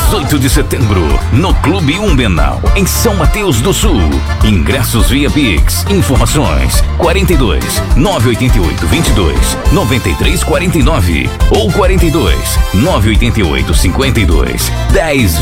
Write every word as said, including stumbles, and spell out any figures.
dezoito de setembro, no Clube Umbenal, em São Mateus do Sul. Ingressos via Pix. Informações quarenta e dois, nove oito oito, vinte e dois, noventa e três quarenta e nove ou quarenta e dois, nove oito oito, cinquenta e dois, dez